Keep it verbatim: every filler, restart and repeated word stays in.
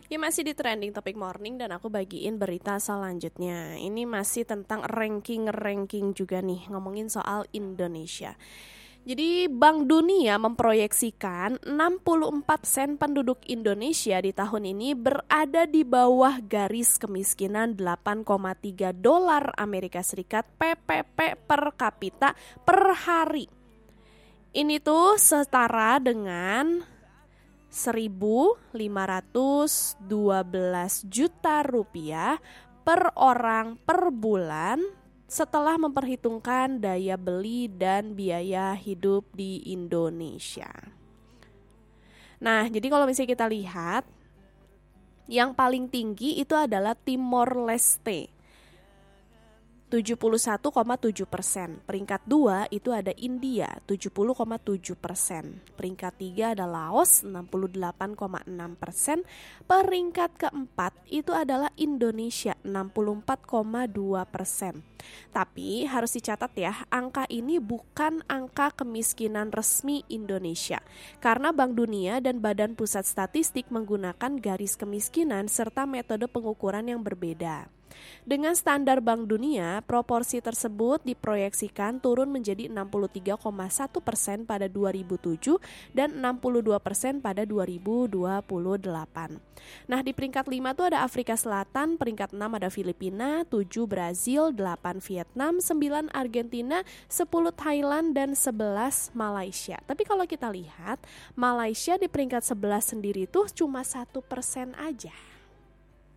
Ya masih di trending topik morning dan aku bagiin berita selanjutnya. Ini masih tentang ranking-ranking juga nih, ngomongin soal Indonesia. Jadi Bank Dunia memproyeksikan enam puluh empat persen penduduk Indonesia di tahun ini berada di bawah garis kemiskinan delapan koma tiga dolar Amerika Serikat P P P per kapita per hari. Ini tuh setara dengan seribu lima ratus dua belas juta rupiah per orang per bulan setelah memperhitungkan daya beli dan biaya hidup di Indonesia. Nah, jadi kalau misalnya kita lihat, yang paling tinggi itu adalah Timor Leste, tujuh puluh satu koma tujuh persen. Peringkat dua itu ada India, tujuh puluh koma tujuh persen. Peringkat tiga ada Laos, enam puluh delapan koma enam persen. Peringkat keempat itu adalah Indonesia, enam puluh empat koma dua persen. Tapi harus dicatat ya, angka ini bukan angka kemiskinan resmi Indonesia. Karena Bank Dunia dan Badan Pusat Statistik menggunakan garis kemiskinan serta metode pengukuran yang berbeda. Dengan standar Bank Dunia, proporsi tersebut diproyeksikan turun menjadi enam puluh tiga koma satu persen pada dua ribu tujuh dan enam puluh dua persen pada dua ribu dua puluh delapan. Nah, di peringkat lima tuh ada Afrika Selatan, peringkat enam ada Filipina, tujuh Brazil, delapan Vietnam, sembilan Argentina, sepuluh Thailand, dan sebelas Malaysia. Tapi kalau kita lihat, Malaysia di peringkat sebelas sendiri tuh cuma satu persen aja.